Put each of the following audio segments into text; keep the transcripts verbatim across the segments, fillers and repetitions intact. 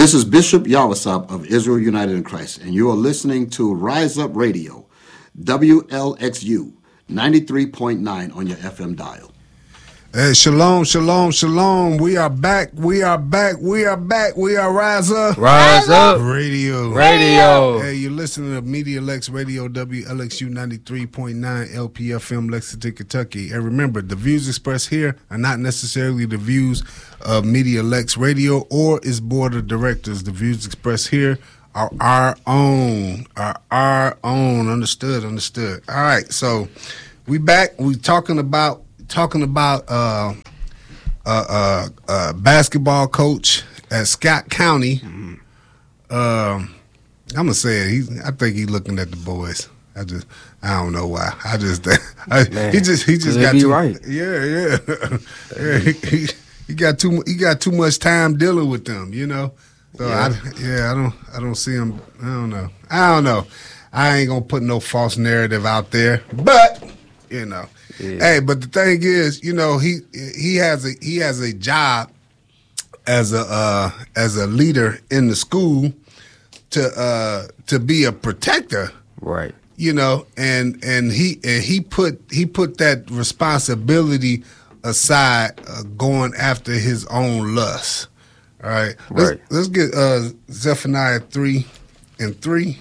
This is Bishop Yawasop of Israel United in Christ, and you are listening to Rise Up Radio, W L X U ninety-three point nine on your F M dial. Hey, shalom, shalom, shalom. We are back. We are back. We are back. We are Rise Up. Rise Up Radio. Radio. Hey, you're listening to Media Lex Radio, W L X U ninety-three point nine L P F M, Lexington, Kentucky. And remember, the views expressed here are not necessarily the views of Media Lex Radio or its board of directors. The views expressed here are our own. Are our own. Understood, understood. All right, so we back. We talking about Talking about uh, uh, uh, uh, basketball coach at Scott County. Mm-hmm. Uh, I'm gonna say it. He's, I think he's looking at the boys. I just, I don't know why. I just, I, he just, he just got be too. Right. Yeah, yeah, yeah. He, he, he got too, he got too much time dealing with them. You know. So yeah. I, yeah, I don't, I don't see him. I don't know. I don't know. I ain't gonna put no false narrative out there, but you know. Yeah. Hey, but the thing is, you know, he he has a he has a job as a uh, as a leader in the school to uh, to be a protector, right? You know, and and he and he put he put that responsibility aside, uh, going after his own lust. All right, let's, right. Let's get uh, Zephaniah three and three.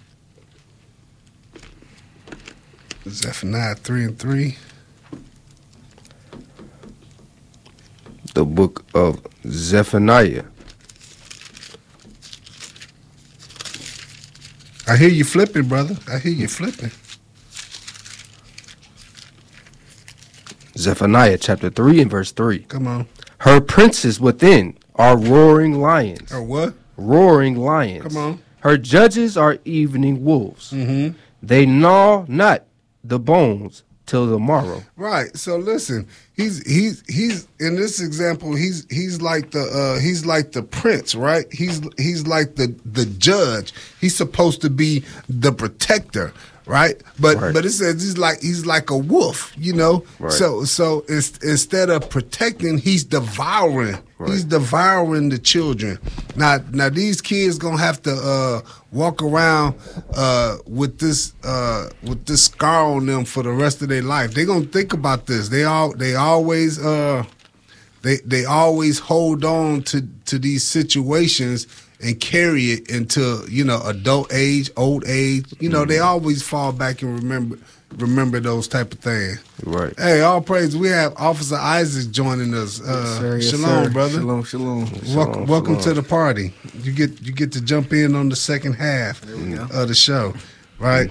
Zephaniah three and three. The book of Zephaniah. I hear you flipping, brother. I hear you flipping. Zephaniah chapter three and verse three. Come on. Her princes within are roaring lions. Or what? Roaring lions. Come on. Her judges are evening wolves. Mm-hmm. They gnaw not the bones till the morrow. Right. So listen, he's he's he's in this example, he's he's like the uh, he's like the prince, right? He's he's like the the judge. He's supposed to be the protector, right? But right. but it says he's like he's like a wolf, you know. Right. So so it's, instead of protecting, he's devouring. Right. He's devouring the children. Now now these kids gonna have to uh, walk around uh, with this uh, with this scar on them for the rest of their life. They're gonna think about this. They all they always uh, they they always hold on to, to these situations and carry it into, you know, adult age, old age. You know, mm-hmm. They always fall back and remember remember those type of things. Right. Hey, all praise. We have Officer Isaac joining us. Uh, yes, sir, yes, shalom, sir. brother. Shalom, shalom. Welcome, shalom, welcome shalom. to the party. You get you get to jump in on the second half of the show, right?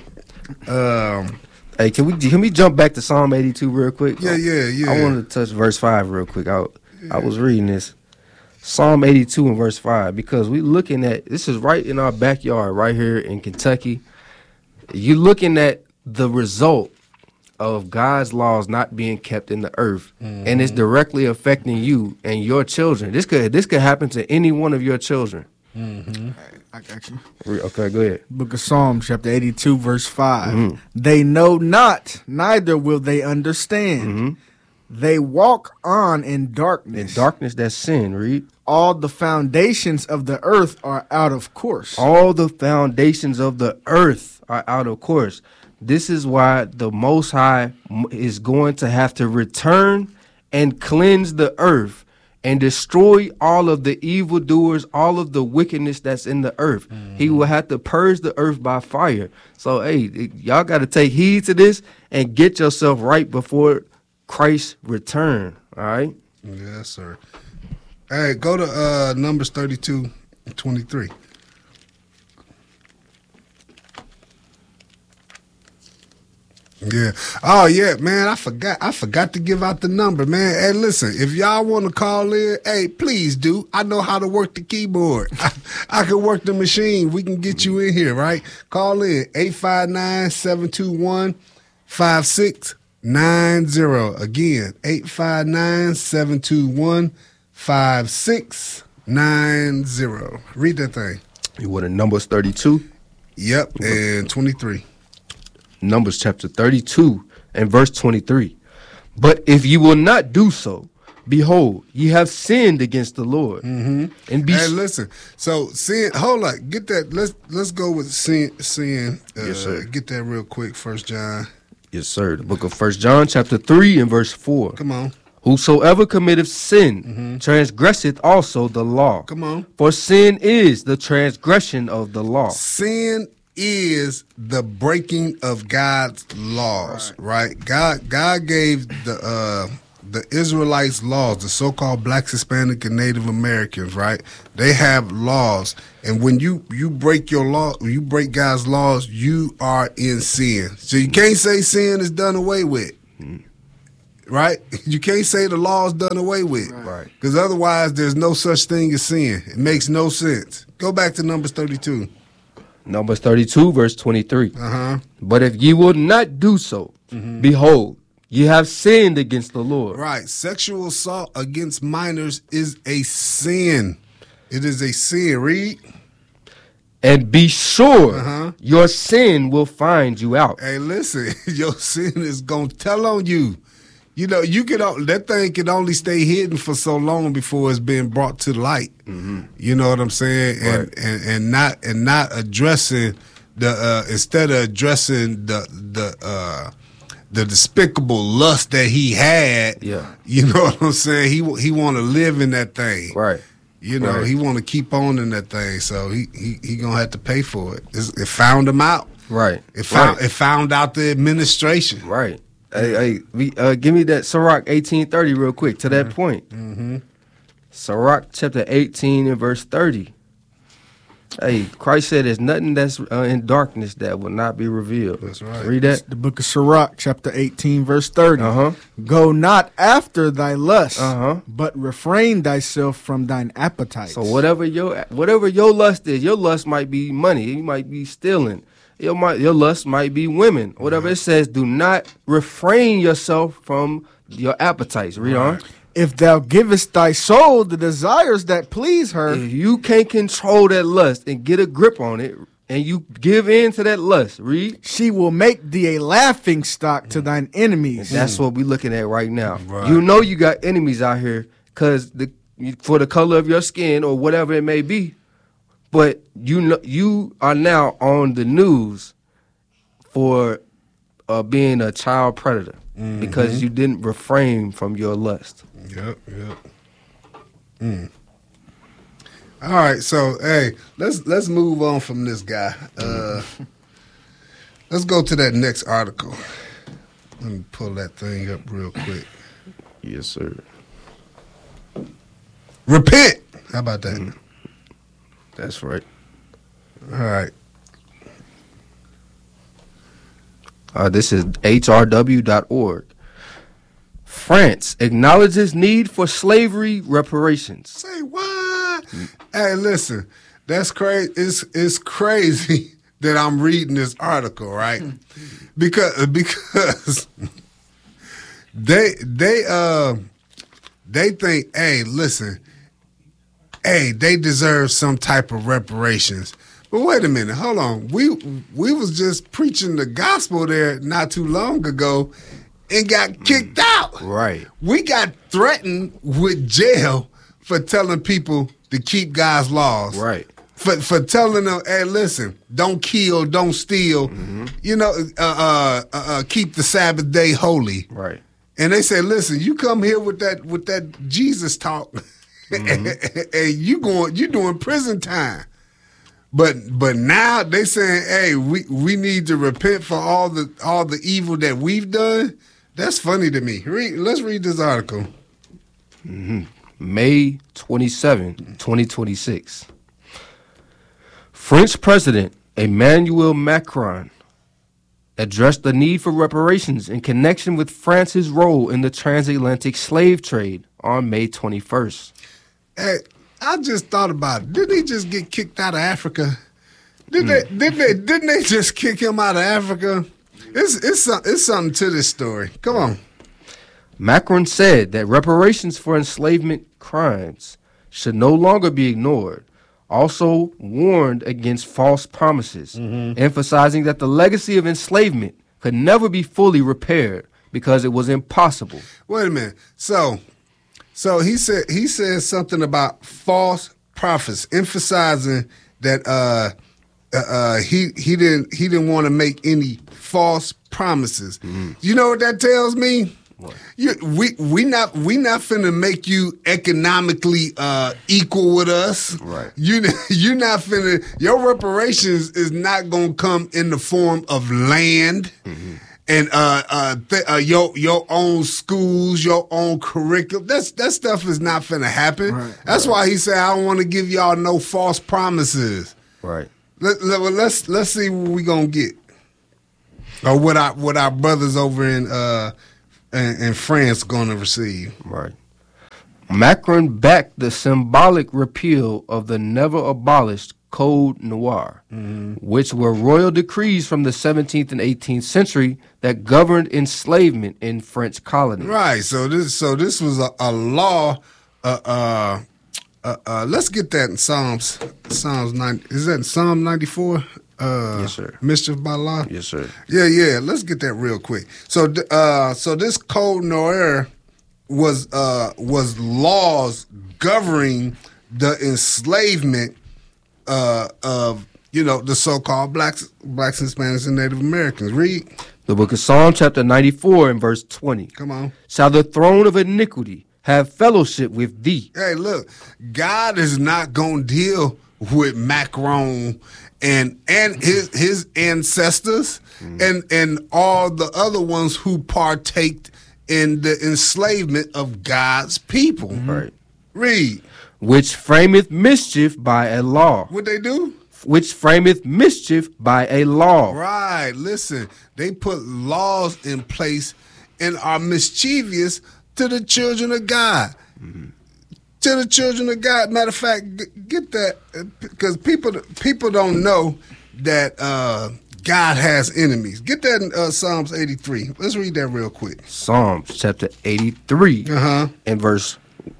Um, hey, can we can we jump back to Psalm eighty-two real quick? Yeah, yeah, yeah. I wanted to touch verse five real quick. I yeah. I was reading this Psalm eighty-two and verse five because we looking at this is right in our backyard, right here in Kentucky. You looking at the result of God's laws not being kept in the earth, mm-hmm. and it's directly affecting you and your children. This could this could happen to any one of your children. Mm-hmm. I got you. Okay, go ahead. Book of Psalms, chapter eighty-two, verse five. Mm-hmm. They know not, neither will they understand. Mm-hmm. They walk on in darkness. In darkness, that's sin. Read. All the foundations of the earth are out of course. All the foundations of the earth are out of course. This is why the Most High is going to have to return and cleanse the earth and destroy all of the evildoers, all of the wickedness that's in the earth. Mm-hmm. He will have to purge the earth by fire. So, hey, y'all got to take heed to this and get yourself right before Christ's return. All right? Yes, sir. Hey, go to uh, Numbers thirty-two and twenty-three. Yeah. Oh yeah, man. I forgot. I forgot to give out the number, man. Hey, listen. If y'all want to call in, hey, please do. I know how to work the keyboard. I, I can work the machine. We can get you in here, right? Call in eight five nine, seven two one, five six nine zero. Again, eight five nine, seven two one, five six nine zero. Read that thing. You want a Numbers thirty-two? Yep, and twenty-three. Numbers chapter thirty-two and verse twenty-three. But if you will not do so, behold, ye have sinned against the Lord. Mm-hmm. And be Hey, listen. So sin. Hold on. Get that. Let's let's go with sin. Sin. Uh, Yes, sir. Get that real quick. First John. Yes, sir. The book of First John, chapter three, and verse four. Come on. Whosoever committeth sin transgresseth also the law. Come on. For sin is the transgression of the law. Sin is the breaking of God's laws, right? God God gave the uh, the Israelites laws, the so-called Blacks, Hispanic, and Native Americans, right? They have laws, and when you you break your law, you break God's laws, you are in sin. So you can't say sin is done away with. Right? You can't say the law's done away with. Right. Because otherwise, there's no such thing as sin. It makes no sense. Go back to Numbers thirty-two. Numbers thirty-two, verse twenty-three. Uh-huh. But if ye will not do so, behold, ye have sinned against the Lord. Right. Sexual assault against minors is a sin. It is a sin. Read. And be sure Uh-huh. your sin will find you out. Hey, listen, your sin is going to tell on you. You know, you can o- that thing can only stay hidden for so long before it's being brought to light. You know what I'm saying? And, Right. and and not and not addressing the uh, instead of addressing the the uh, the despicable lust that he had. Yeah. You know what I'm saying? He wa- he want to live in that thing. Right. You know, Right. he want to keep on in that thing. So he he, he gonna have to pay for it. It's, it found him out. Right. It found right. it found out the administration. Right. Hey, hey, we, uh, give me that Sirach eighteen thirty real quick to that point. Mm-hmm. Sirach chapter eighteen and verse thirty. Hey, Christ said there's nothing that's uh, in darkness that will not be revealed. That's right. Read that. The book of Sirach, chapter eighteen, verse thirty. Uh-huh. Go not after thy lust, Uh-huh. but refrain thyself from thine appetites. So whatever your whatever your lust is, your lust might be money, you might be stealing, your might your lust might be women. Whatever it says, do not refrain yourself from your appetites. Read on. If thou givest thy soul the desires that please her, If you can't control that lust and get a grip on it, and you give in to that lust, read. she will make thee a laughing stock to thine enemies. That's what we're looking at right now. Right. You know you got enemies out here because the for the color of your skin or whatever it may be, but you know you are now on the news for uh, being a child predator because you didn't refrain from your lust. Yep, yep. Mm. All right, so hey, let's let's move on from this guy. Uh, let's go to that next article. Let me pull that thing up real quick. Yes, sir. Repent. How about that? That's right. All right. Uh, this is H R W dot org. France acknowledges need for slavery reparations. Say what? Hey, listen, that's crazy. It's it's crazy that I'm reading this article, right? because because they they uh they think, hey, listen, hey, they deserve some type of reparations. But wait a minute, hold on. We we was just preaching the gospel there not too long ago and got kicked out. Right. We got threatened with jail for telling people to keep God's laws. Right. For for telling them, hey, listen, don't kill, don't steal, you know, uh, uh, uh, uh, keep the Sabbath day holy. Right. And they said, listen, you come here with that with that Jesus talk, and you going you doing prison time. But but now they saying, hey, we, we need to repent for all the all the evil that we've done. That's funny to me. Read, let's read this article. May twenty-seventh, twenty twenty-six. French President Emmanuel Macron addressed the need for reparations in connection with France's role in the transatlantic slave trade on May twenty-first. Hey, I just thought about it. Didn't he just get kicked out of Africa? Didn't they? Didn't they? Didn't they just kick him out of Africa? It's it's some- it's something to this story. Come on. Macron said that reparations for enslavement crimes should no longer be ignored. Also warned against false promises, emphasizing that the legacy of enslavement could never be fully repaired because it was impossible. Wait a minute. So So he said he said something about false prophets, emphasizing that uh, uh, uh, he he didn't he didn't want to make any false promises. Mm-hmm. You know what that tells me? What? You, we we not we not finna make you economically uh, equal with us. Right. You you not finna your reparations is not gonna come in the form of land. Mm-hmm. And uh, uh, th- uh, your your own schools, your own curriculum. That's that stuff is not finna happen. Right, That's right. why he said, "I don't want to give y'all no false promises." Right. Let, let, well, let's let's see what we gonna get, or what our what our brothers over in uh in, in France gonna receive. Right. Macron backed the symbolic repeal of the never abolished Code Noir, mm-hmm. which were royal decrees from the seventeenth and eighteenth century that governed enslavement in French colonies. Right. So this, so this was a, a law. Uh, uh, uh, uh, let's get that in Psalms. Psalms nine. Is that in Psalm ninety-four? Uh, yes, sir. Mischief by law. Yes, sir. Yeah, yeah. Let's get that real quick. So, uh, so this Code Noir was uh was laws governing the enslavement Uh, of you know the so-called blacks, blacks, Hispanics, and Native Americans. Read the book of Psalm, chapter ninety-four, and verse twenty. Come on. Shall the throne of iniquity have fellowship with thee? Hey, look, God is not gonna deal with Macron and and his his ancestors mm. and and all the other ones who partaked in the enslavement of God's people. Right. Read. Which frameth mischief by a law. What they do? Which frameth mischief by a law. Right. Listen, they put laws in place and are mischievous to the children of God. Mm-hmm. To the children of God. Matter of fact, get that, because people people don't know that uh, God has enemies. Get that in uh, Psalms eighty-three. Let's read that real quick. Psalms chapter eighty-three uh-huh. and verse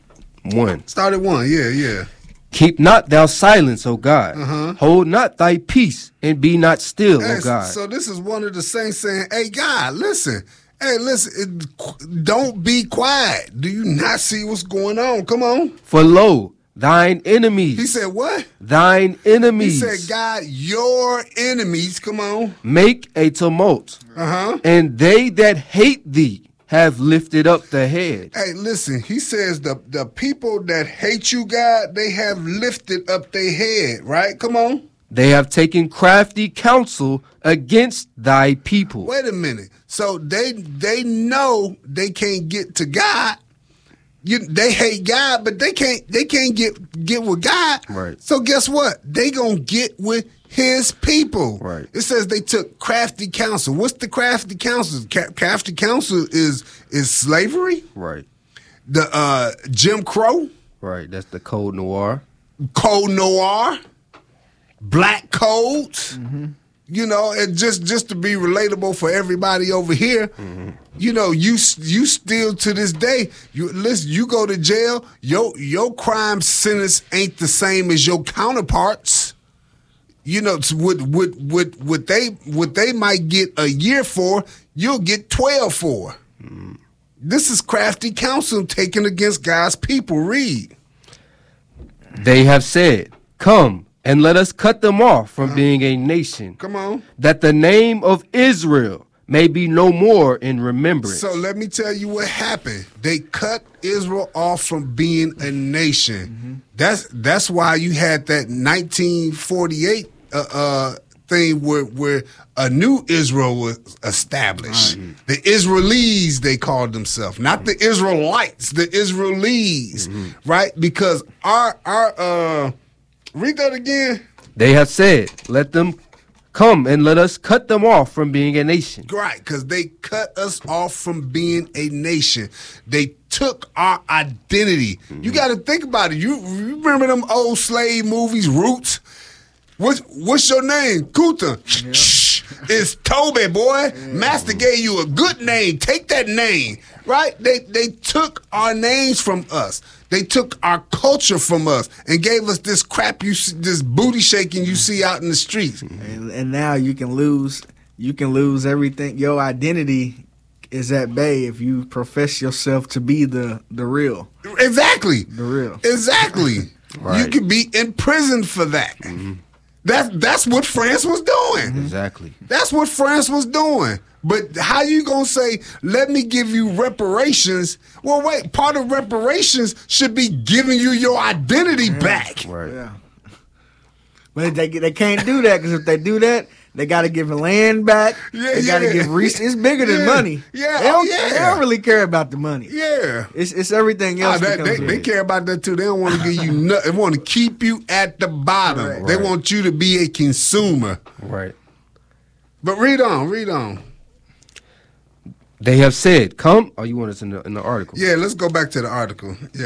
one. Start at one, yeah, yeah. Keep not thou silence, O God. Uh-huh. Hold not thy peace, and be not still, hey, O God. So this is one of the saints saying, hey, God, listen. Hey, listen, it, don't be quiet. Do you not see what's going on? Come on. For lo, thine enemies. He said what? Thine enemies. He said, God, your enemies, come on. Make a tumult. Uh-huh. And they that hate thee have lifted up the head. Hey, listen, he says the, the people that hate you, God, they have lifted up their head, right? Come on. They have taken crafty counsel against thy people. Wait a minute. So they they know they can't get to God. You, they hate God, but they can't they can't get get with God. Right. So guess what? They gonna get with his people. Right. It says they took crafty counsel. What's the crafty counsel? Ca- crafty counsel is is slavery. Right. The uh, Jim Crow. Right. That's the Code Noir. Code Noir. Black codes. Mm-hmm. You know, and just just to be relatable for everybody over here, mm-hmm. you know, you you still to this day, you listen, you go to jail, your your crime sentence ain't the same as your counterparts. You know, what what what what they what they might get a year for, you'll get twelve for. Mm. This is crafty counsel taken against God's people. Read. They have said, "Come and let us cut them off from uh, being a nation. Come on, that the name of Israel may be no more in remembrance." So let me tell you what happened. They cut Israel off from being a nation. Mm-hmm. That's that's why you had that nineteen forty-eight uh, uh, thing where where a new Israel was established. Right. The Israelis, they called themselves, not the Israelites, the Israelis, mm-hmm. right? Because our our uh, read that again. They have said, "Let them come and let us cut them off from being a nation." Right, because they cut us off from being a nation. They took our identity. Mm-hmm. You got to think about it. You, you remember them old slave movies, Roots? What's, what's your name? Kuta. Yep. Shh, it's Toby, boy. Yeah. Master gave you a good name. Take that name, right? They they took our names from us. They took our culture from us and gave us this crap you see, this booty shaking you see out in the streets. And, and now you can lose you can lose everything, your identity is at bay if you profess yourself to be the the real. Exactly. The real. Exactly. Right. You could be in prison for that. Mm-hmm. That that's what France was doing. Exactly. That's what France was doing. But how you gonna say, let me give you reparations? Well, wait, part of reparations should be giving you your identity back. Right. Yeah. But they they can't do that because if they do that, they got to give the land back. Yeah, they got to yeah. give res- It's bigger than Yeah. money. Yeah, They don't, oh, yeah. they don't really care about the money. Yeah. It's it's everything Ah, else. that- that they, comes they with it. care about that too. They don't want to give you nothing. They want to keep you at the bottom. Right. They Right. want you to be a consumer. Right. But read on, read on. They have said, come. Oh, you want us in the in the article? Yeah, let's go back to the article. Yeah.